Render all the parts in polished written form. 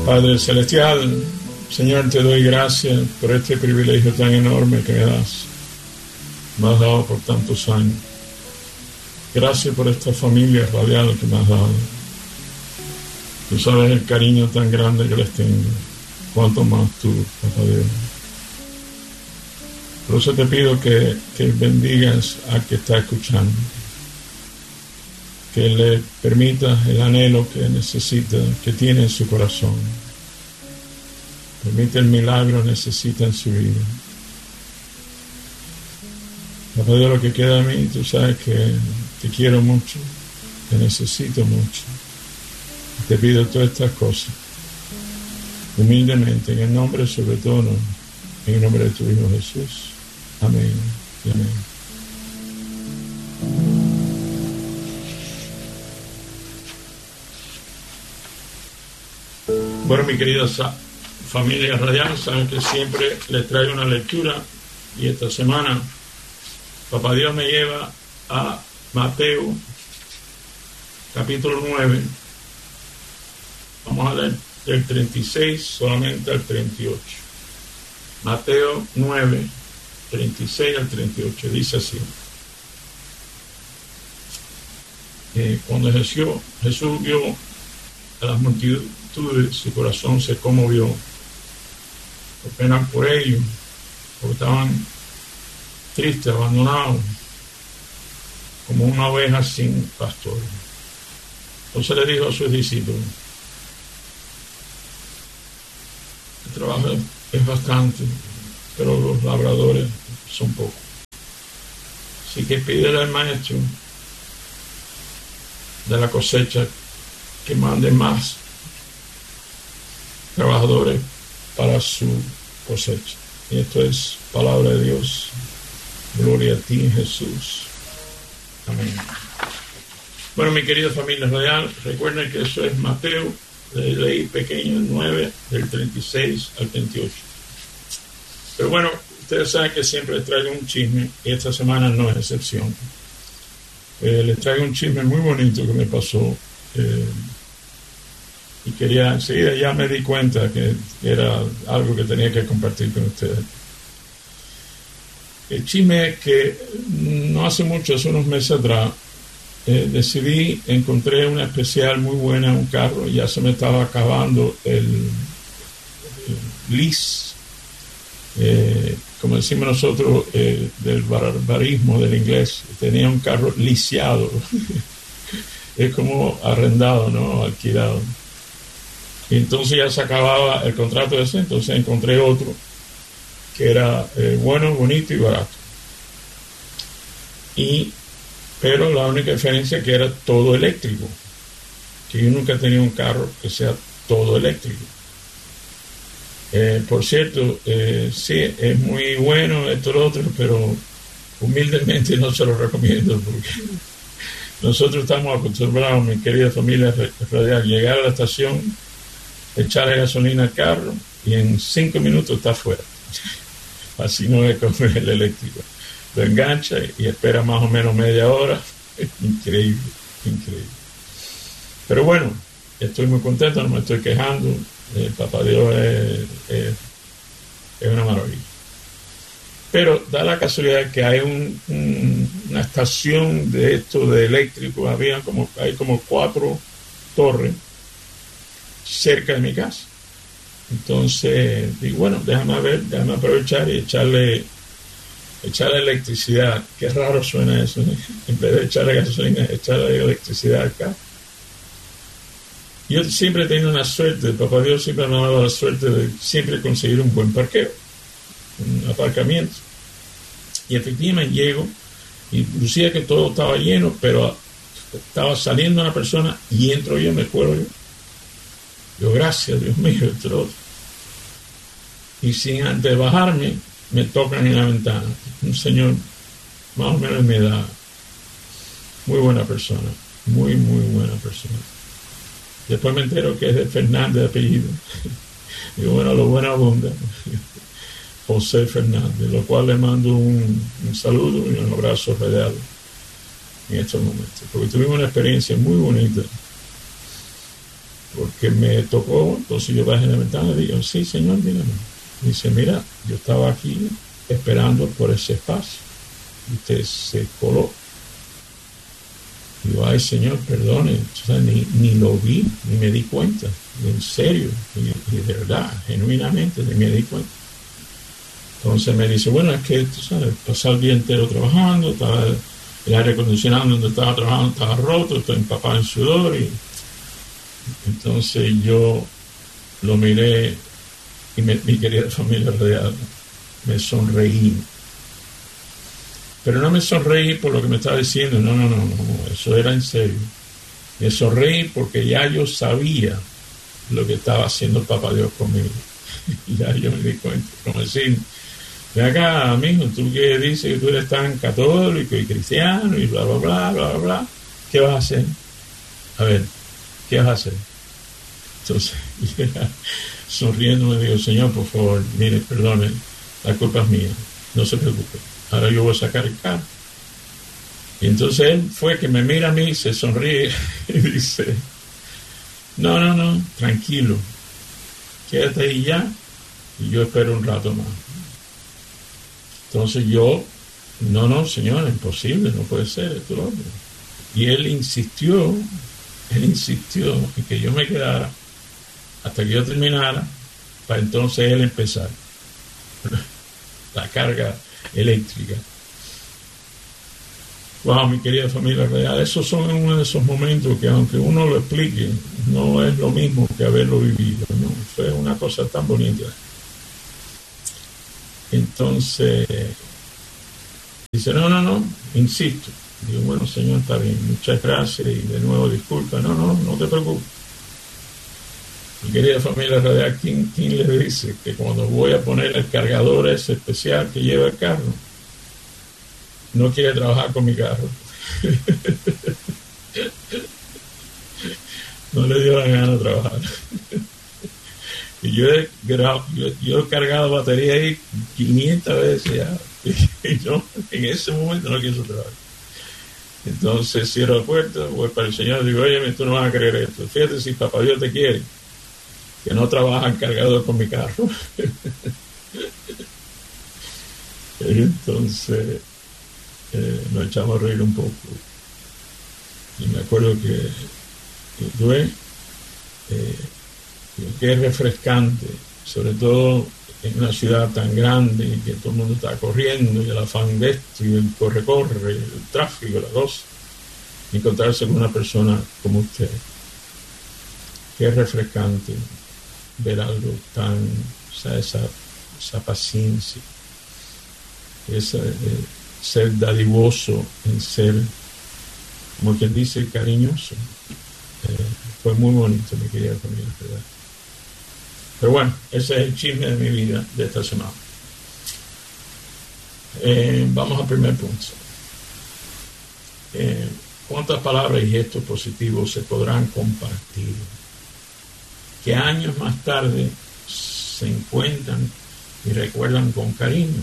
Padre Celestial, Señor, te doy gracias por este privilegio tan enorme que me das. Me has dado por tantos años. Gracias por esta familia radial que me has dado. Tú sabes el cariño tan grande que les tengo. Cuanto más tú, Papá Dios. Por eso te pido que bendigas al que está escuchando. Que le permitas el anhelo que necesita, que tiene en su corazón. Permite el milagro que necesita en su vida. Papá Dios, lo que queda de mí, tú sabes que te quiero mucho, te necesito mucho. Te pido todas estas cosas, humildemente, en el nombre, sobre todo, en el nombre de tu Hijo Jesús. Amén y amén. Bueno, mi querida familia radial, saben que siempre les traigo una lectura y esta semana Papá Dios me lleva a Mateo capítulo 9. Vamos a leer del 36 solamente al 38. Mateo 9, 36 al 38. Dice así. Cuando Jesús vio a las multitudes, su corazón se conmovió. Por pena por ellos, porque estaban tristes, abandonados, como una oveja sin pastor. Entonces le dijo a sus discípulos: el trabajo es bastante, pero los labradores son pocos. Así que pídele al maestro de la cosecha que mande más trabajadores para su cosecha. Y esto es palabra de Dios. Gloria a ti, Jesús. Amén. Bueno, mi querida familia radial, recuerden que eso es Mateo, de ley pequeño, 9, del 36 al 38. Pero bueno, ustedes saben que siempre les traigo un chisme, y esta semana no es excepción. Les traigo un chisme muy bonito que me pasó, y quería, enseguida ya me di cuenta que era algo que tenía que compartir con ustedes. El chisme es que no hace mucho, hace unos meses atrás, encontré una especial muy buena, un carro, y ya se me estaba acabando el lease, como decimos nosotros, del barbarismo del inglés. Tenía un carro lisiado, es como arrendado, ¿no? Alquilado. Y entonces ya se acababa el contrato ese, entonces encontré otro que era bueno, bonito y barato. Pero la única diferencia es que era todo eléctrico, que yo nunca he tenido un carro que sea todo eléctrico. Por cierto, sí, es muy bueno esto lo otro, pero humildemente no se lo recomiendo, porque nosotros estamos acostumbrados, mi querida familia radial, llegar a la estación, echarle gasolina al carro y en 5 minutos está fuera. Así no es como el eléctrico. Lo engancha y espera más o menos media hora. Increíble, increíble. Pero bueno, estoy muy contento, no me estoy quejando. Papá Dios es una maravilla. Pero da la casualidad que hay una estación de esto de eléctrico. Hay como 4 torres cerca de mi casa. Entonces digo, bueno, déjame aprovechar y echarle electricidad. Qué raro suena eso, ¿no? En vez de echarle gasolina, echarle electricidad acá. Yo siempre he tenido una suerte, Papá Dios siempre me ha dado la suerte de siempre conseguir un buen parqueo, un aparcamiento. Y efectivamente llego, y lucía que todo estaba lleno, pero estaba saliendo una persona y entro yo, me cuelo yo. Yo, gracias, Dios mío, esto lo otro. Y sin antes de bajarme, me tocan en la ventana. Un señor, más o menos de mi edad, muy buena persona, muy, muy buena persona. Después me entero que es de Fernández de apellido. Digo, bueno, lo bueno abunda. José Fernández, lo cual le mando un saludo y un abrazo radial en estos momentos. Porque tuvimos una experiencia muy bonita. porque me tocó. Entonces yo bajé la ventana y digo, sí, señor, dígame. Dice, mira, yo estaba aquí esperando por ese espacio. Y usted se coló. Digo, ay, señor, perdone, o sea, ni lo vi, ni me di cuenta. En serio, y de verdad, genuinamente, ni me di cuenta. Entonces me dice, bueno, es que, tú sabes, pasé el día entero trabajando, estaba el aire acondicionado donde estaba trabajando estaba roto, estoy empapado en sudor. Y entonces yo lo miré y mi querida familia real, me sonreí. Pero no me sonreí por lo que me estaba diciendo, no, eso era en serio. Me sonreí porque ya yo sabía lo que estaba haciendo el Papá Dios conmigo. Ya yo me di cuenta, como decir, ven acá, amigo, tú que dices que tú eres tan católico y cristiano y bla, bla, bla, bla, bla, bla, ¿qué vas a hacer? A ver, ¿qué vas a hacer? Entonces, sonriendo me digo, Señor, por favor, mire, perdone, la culpa es mía, no se preocupe, ahora yo voy a sacar el carro. Y entonces él fue que me mira a mí, se sonríe y dice, no, tranquilo, quédate ahí ya y yo espero un rato más. Entonces yo, no, señor, es imposible, no puede ser, esto es lo otro. Y él insistió en que yo me quedara hasta que yo terminara, para entonces él empezar la carga eléctrica. Wow, mi querida familia real, esos son uno de esos momentos que aunque uno lo explique, no es lo mismo que haberlo vivido, ¿no? Fue una cosa tan bonita. Entonces dice, no, insisto. Digo, bueno, señor, está bien, muchas gracias y de nuevo disculpa. No te preocupes. Mi querida familia radial, ¿quién le dice que cuando voy a poner el cargador ese especial que lleva el carro, no quiere trabajar con mi carro? No le dio la gana de trabajar. Y yo he cargado batería ahí 500 veces ya. Y yo en ese momento no quiso trabajar. Entonces cierro la puerta, voy para el Señor y digo, oye, tú no vas a creer esto. Fíjate, si Papá Dios te quiere, que no trabaja en cargador con mi carro. Entonces nos echamos a reír un poco. Y me acuerdo que que es refrescante, sobre todo en una ciudad tan grande y que todo el mundo está corriendo y el afán de esto y el corre, el tráfico, la cosa, y encontrarse con una persona como usted, que es refrescante ver algo tan, o sea, esa paciencia, ser dadivoso en ser, como quien dice, cariñoso. Fue muy bonito, mi querida familia, ¿verdad? Pero bueno, ese es el chisme de mi vida de esta semana. Vamos al primer punto. ¿Cuántas palabras y gestos positivos se podrán compartir que años más tarde se encuentran y recuerdan con cariño?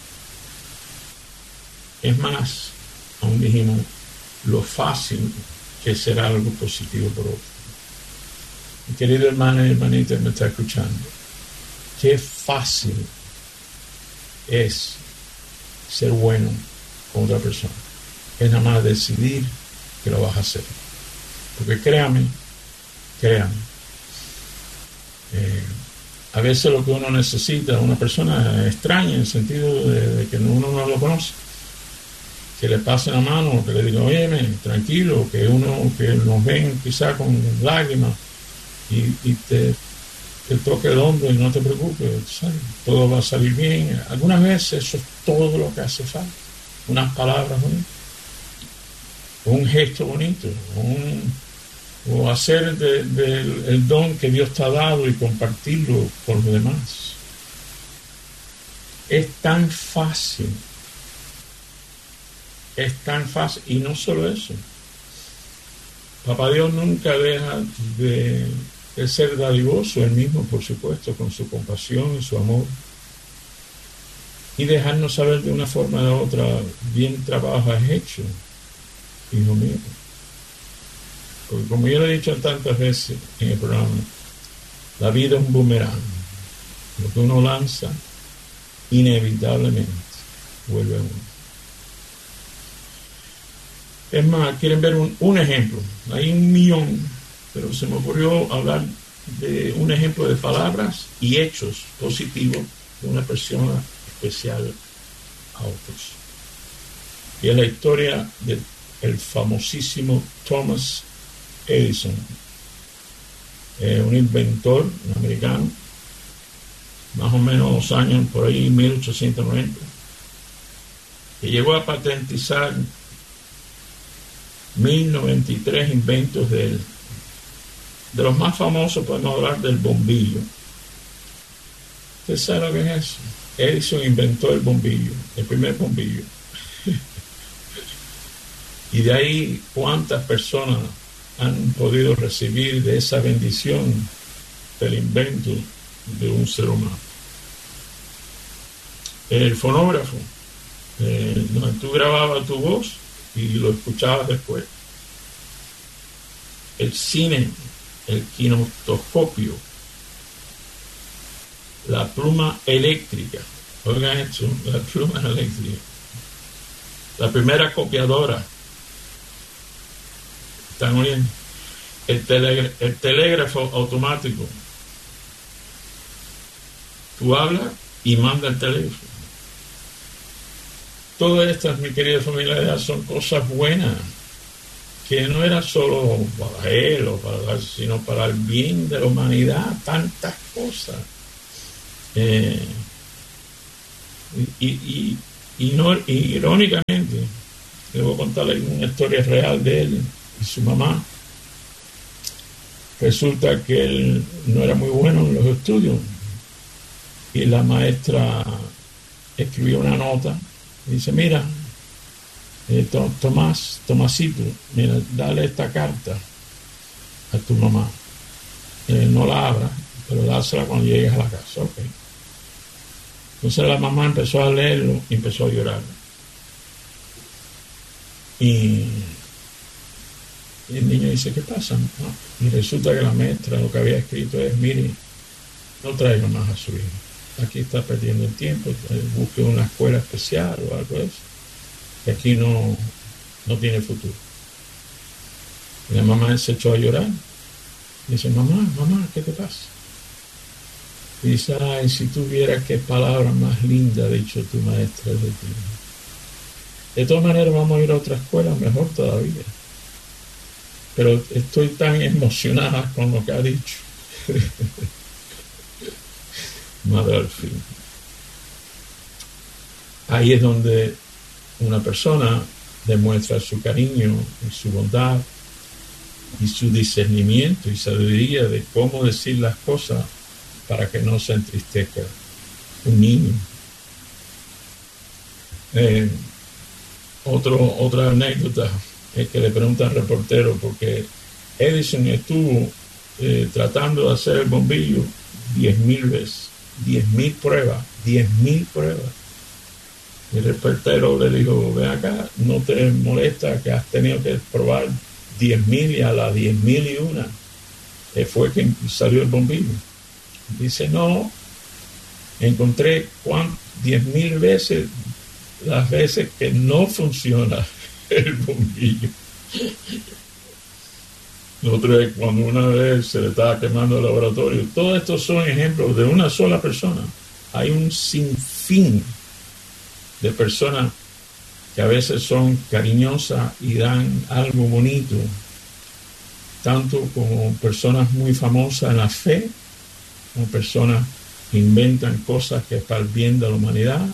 Es más, aún dijimos, lo fácil que es ser algo positivo por otro. Mi querido hermano y hermanita que me está escuchando, qué fácil es ser bueno con otra persona. Es nada más decidir que lo vas a hacer. Porque créame, a veces lo que uno necesita es una persona extraña en el sentido de que uno no lo conoce, que le pase la mano, que le diga, oye, tranquilo, que nos ven quizá con lágrimas y te toque el hombro y no te preocupes, ¿sabes? Todo va a salir bien. Algunas veces eso es todo lo que hace falta. Unas palabras bonitas, un gesto bonito, o hacer el don que Dios te ha dado y compartirlo con los demás. Es tan fácil. Y no solo eso. Papá Dios nunca deja de ser dadivoso, él mismo, por supuesto, con su compasión y su amor, y dejarnos saber de una forma u otra, bien trabajo has hecho, hijo mío. Porque como yo le he dicho tantas veces en el programa, la vida es un boomerang. Lo que uno lanza, inevitablemente vuelve a uno. Es más, quieren ver un ejemplo. Hay un millón, pero se me ocurrió hablar de un ejemplo de palabras y hechos positivos de una persona especial a otros. Y es la historia del famosísimo Thomas Edison, un inventor, un americano, más o menos los años por ahí 1890, que llegó a patentizar 1093 inventos de él. De los más famosos podemos hablar del bombillo. ¿Usted sabe lo que es eso? Edison inventó el bombillo, el primer bombillo. Y de ahí, ¿cuántas personas han podido recibir de esa bendición del invento de un ser humano? El fonógrafo, donde tú grababas tu voz y lo escuchabas después. El cine, el kinetoscopio, la pluma eléctrica. Oigan esto, la pluma eléctrica. La primera copiadora. ¿Están oyendo? El telégrafo automático. Tú hablas y manda el teléfono. Todas estas, mi querida familia, son cosas buenas, que no era solo para él o para, sino para el bien de la humanidad, tantas cosas. Irónicamente, le voy a contarle una historia real de él y su mamá. Resulta que él no era muy bueno en los estudios y la maestra escribió una nota y dice: mira, Tomasito, mira, dale esta carta a tu mamá. No la abra, pero dásela cuando llegues a la casa. Okay. Entonces la mamá empezó a leerlo y empezó a llorar. Y el niño dice: ¿qué pasa? Y resulta que la maestra lo que había escrito es: mire, no traiga más a su hijo. Aquí está perdiendo el tiempo, busque una escuela especial o algo de eso. Que aquí no tiene futuro. Y la mamá se echó a llorar. Y dice: mamá, ¿qué te pasa? Y dice: ay, si tú vieras qué palabra más linda ha dicho tu maestra de ti. De todas maneras vamos a ir a otra escuela, mejor todavía. Pero estoy tan emocionada con lo que ha dicho. Madre al fin. Ahí es donde una persona demuestra su cariño y su bondad y su discernimiento y sabiduría de cómo decir las cosas para que no se entristezca un niño. Otra anécdota es que le pregunta al reportero, porque Edison estuvo tratando de hacer el bombillo 10,000 veces, 10,000 pruebas. El reportero le dijo: ven acá, ¿no te molesta que has tenido que probar 10,000 y a la 10,001 fue que salió el bombillo? Dice: no, encontré 10,000 veces las veces que no funciona el bombillo. Otra vez, cuando una vez se le estaba quemando el laboratorio. Todos estos son ejemplos de una sola persona. Hay un sinfín de personas que a veces son cariñosas y dan algo bonito, tanto como personas muy famosas en la fe, como personas que inventan cosas que es para el bien de la humanidad,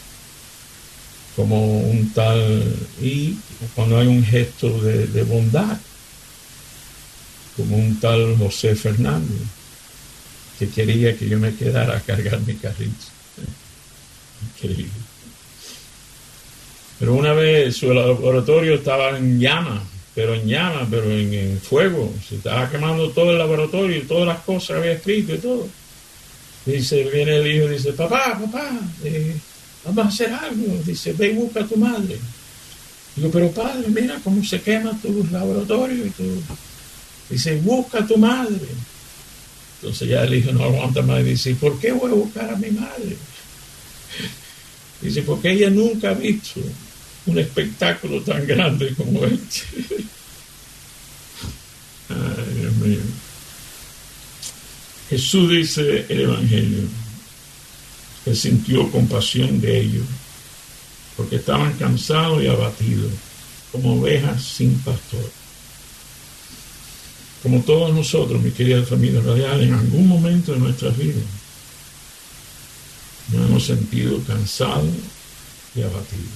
como un tal, y cuando hay un gesto de bondad, como un tal José Fernández, que quería que yo me quedara a cargar mi carrito. Increíble. Pero una vez su laboratorio estaba en llamas, pero en fuego. Se estaba quemando todo el laboratorio y todas las cosas que había escrito y todo. Dice, viene el hijo y dice: papá, vamos a hacer algo. Dice: ve y busca a tu madre. Digo: pero padre, mira cómo se quema tu laboratorio y todo. Dice, busca a tu madre. Entonces ya el hijo no aguanta más y dice, ¿por qué voy a buscar a mi madre? Dice, porque ella nunca ha visto un espectáculo tan grande como este. Ay, Dios mío. Jesús dice el Evangelio que sintió compasión de ellos porque estaban cansados y abatidos como ovejas sin pastor. Como todos nosotros, mi querida familia radial, en algún momento de nuestras vidas nos hemos sentido cansados y abatidos.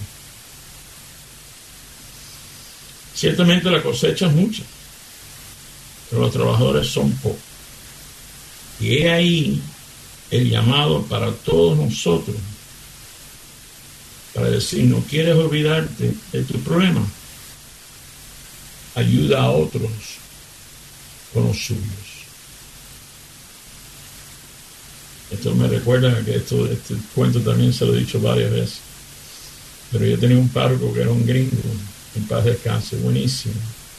Ciertamente la cosecha es mucha, pero los trabajadores son pocos. Y he ahí el llamado para todos nosotros, para decir, no quieres olvidarte de tu problema, ayuda a otros con los suyos. Esto me recuerda que este cuento también se lo he dicho varias veces, pero yo tenía un párroco que era un gringo, en paz descanse, buenísimo,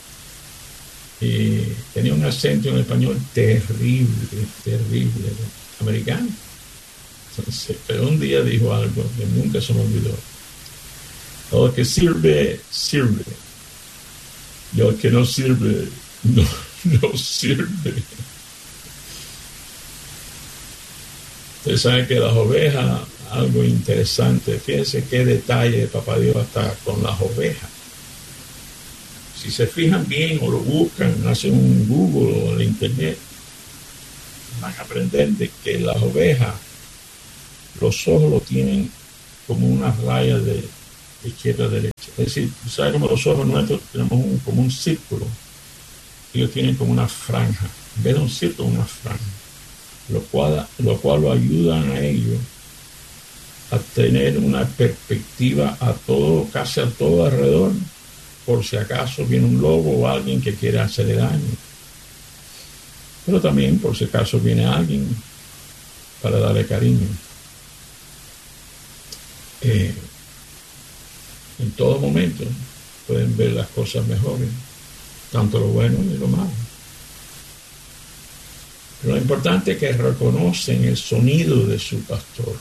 y tenía un acento en español terrible, americano. Entonces, pero un día dijo algo que nunca se me olvidó: todo el que sirve, sirve, y el que no sirve, no sirve. Ustedes saben que las ovejas, algo interesante, fíjense qué detalle Papá Dios está con las ovejas. Si se fijan bien o lo buscan, hacen un Google o el internet, van a aprender de que las ovejas, los ojos lo tienen como unas rayas de izquierda a derecha. Es decir, ¿sabe cómo los ojos nuestros tenemos como un círculo? Ellos tienen como una franja, en vez de un círculo, una franja, lo cual lo ayudan a ellos a tener una perspectiva a todo, casi a todo alrededor, por si acaso viene un lobo o alguien que quiere hacerle daño. Pero también por si acaso viene alguien para darle cariño. En todo momento pueden ver las cosas mejores, tanto lo bueno y lo malo. Pero lo importante es que reconocen el sonido de su pastor.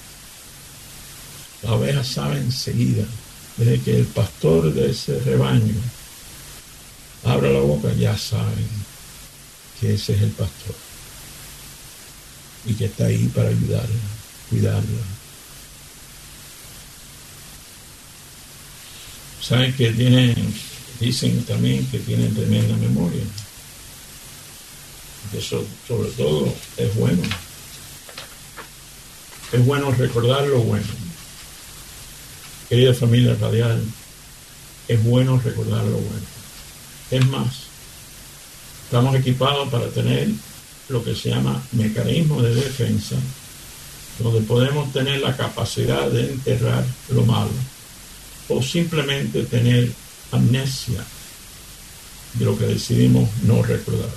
Las ovejas saben enseguida, desde que el pastor de ese rebaño abre la boca, ya saben que ese es el pastor y que está ahí para ayudarla, cuidarla. Saben que dicen también que tienen tremenda memoria. Eso sobre todo es bueno. Es bueno recordar lo bueno. Querida familia radial, es bueno recordar lo bueno. Es más, estamos equipados para tener lo que se llama mecanismo de defensa, donde podemos tener la capacidad de enterrar lo malo o simplemente tener amnesia de lo que decidimos no recordar.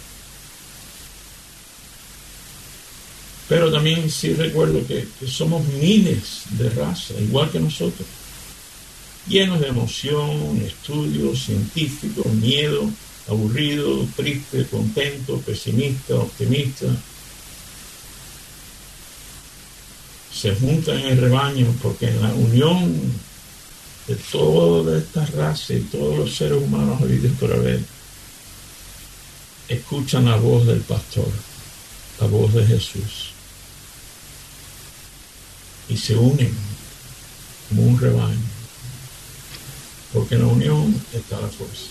Pero también sí recuerdo que somos miles de razas, igual que nosotros, llenos de emoción, estudios científicos, miedo, aburrido, triste, contento, pesimista, optimista. Se juntan en el rebaño porque en la unión de toda esta raza y todos los seres humanos habidos por haber, escuchan la voz del pastor, la voz de Jesús, y se unen como un rebaño, porque en la unión está la fuerza.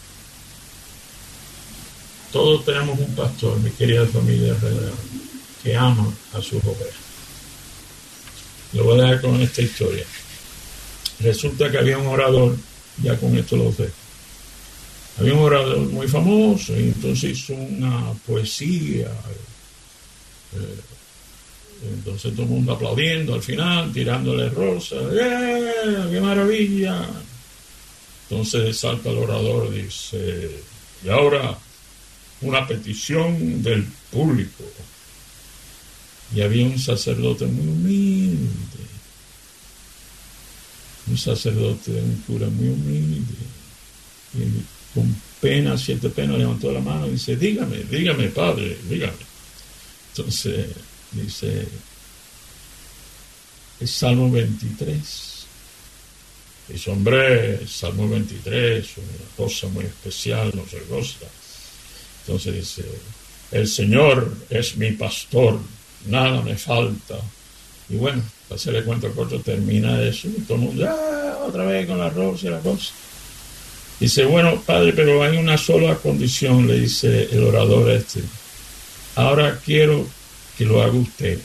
Todos tenemos un pastor, mi querida familia alrededor, que ama a sus ovejas. Lo voy a dejar con esta historia. Resulta que había un orador, ya con esto lo sé, había un orador muy famoso y entonces hizo una poesía, entonces todo el mundo aplaudiendo al final, tirándole rosas. ¡Qué maravilla! Entonces salta el orador y dice, y ahora una petición del público. Y había un sacerdote muy humilde, un sacerdote, un cura muy humilde, con pena, cierta pena, levantó la mano y dice, dígame, padre, dígame. Entonces dice, el Salmo 23. Dice, hombre, Salmo 23, una cosa muy especial, no se goza. Entonces dice, el Señor es mi pastor, nada me falta. Y bueno, para hacerle cuento corto, termina eso, y todo el mundo, otra vez con la rosa y la cosa. Dice, bueno, padre, pero hay una sola condición, le dice el orador este. Ahora quiero que lo haga usted.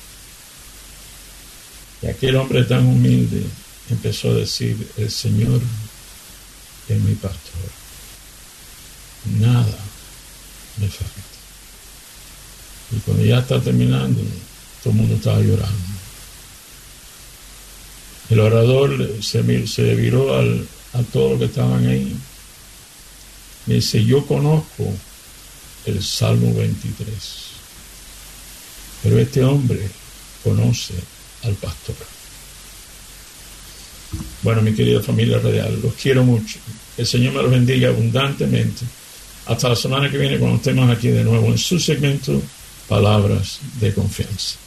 Y aquel hombre tan humilde empezó a decir, el Señor es mi pastor, nada me falta. Y cuando ya está terminando, todo el mundo estaba llorando. El orador se viró a todos los que estaban ahí. Me dice, yo conozco el Salmo 23, pero este hombre conoce al pastor. Bueno, mi querida familia radial, los quiero mucho. El Señor me los bendiga abundantemente. Hasta la semana que viene, cuando estemos aquí de nuevo en su segmento Palabras de Confianza.